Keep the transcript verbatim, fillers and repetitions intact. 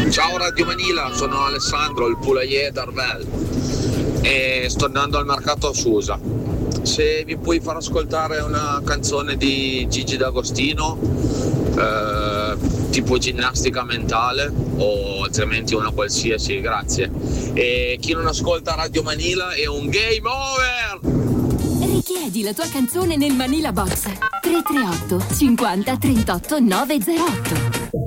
Ciao Radio Manila, sono Alessandro, il poulailler d'Arvel e sto andando al mercato a Susa. Se mi puoi far ascoltare una canzone di Gigi D'Agostino, eh, tipo ginnastica mentale o altrimenti una qualsiasi, grazie. E chi non ascolta Radio Manila è un game over! Richiedi la tua canzone nel Manila Box tre tre otto cinquanta trentotto novecentotto.